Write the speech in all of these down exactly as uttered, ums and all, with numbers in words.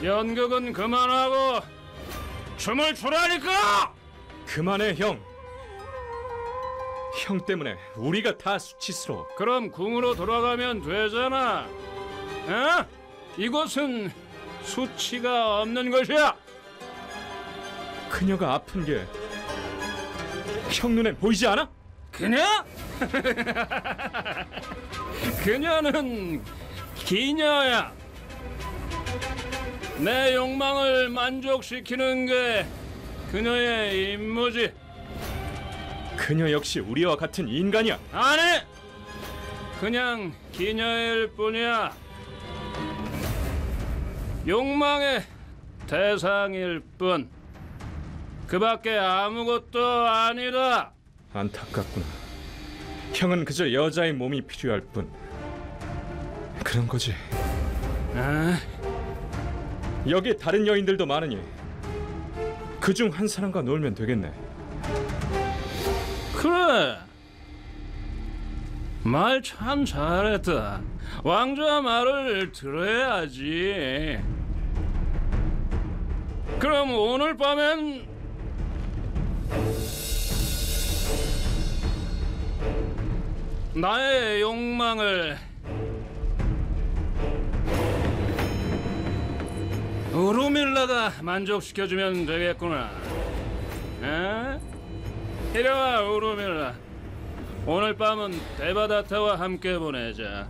연극은 그만하고 춤을 추라니까! 그만해, 형. 형 때문에 우리가 다 수치스러워. 그럼 궁으로 돌아가면 되잖아. 어? 이곳은 수치가 없는 것이야. 그녀가 아픈 게 형 눈엔 보이지 않아? 그녀? 그녀는 기녀야. 내 욕망을 만족시키는 게 그녀의 임무지. 그녀 역시 우리와 같은 인간이야. 아니, 그냥 기녀일 뿐이야. 욕망의 대상일 뿐. 그밖에 아무것도 아니다. 안타깝구나. 형은 그저 여자의 몸이 필요할 뿐. 그런 거지. 아? 여기 다른 여인들도 많으니 그중 한 사람과 놀면 되겠네. 그래. 말 참 잘했다. 왕자 말을 들어야지. 그럼 오늘 밤엔 나의 욕망을 우루밀라가 만족시켜주면 되겠구나. 에? 이리와, 우루밀라. 오늘 밤은 데바다타와 함께 보내자.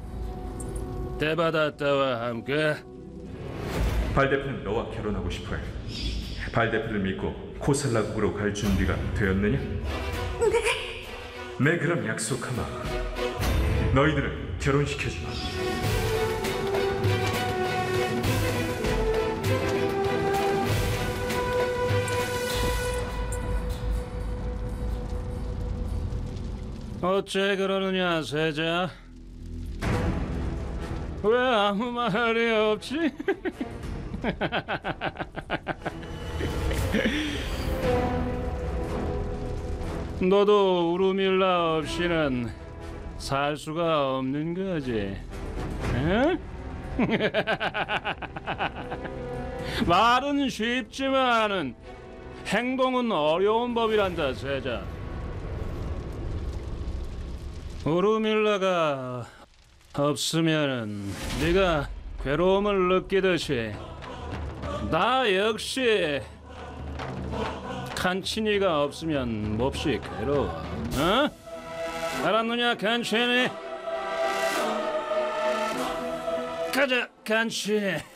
데바다타와 함께. 발대표는 너와 결혼하고 싶어해. 발대표를 믿고 코살라국으로 갈 준비가 되었느냐? 네. 네, 그럼 약속하마. 너희들을 결혼시켜주마. 어째 그러느냐, 세자? 왜 아무 말이 없지? 너도 우루밀라 없이는 살 수가 없는 거지, 응? 말은 쉽지만은 행동은 어려운 법이란다, 세자. 우루밀라가 없으면은 네가 괴로움을 느끼듯이 나 역시 칸치니가 없으면 몹시 괴로워. 어? 알았느냐, 칸치니? 가자, 칸치.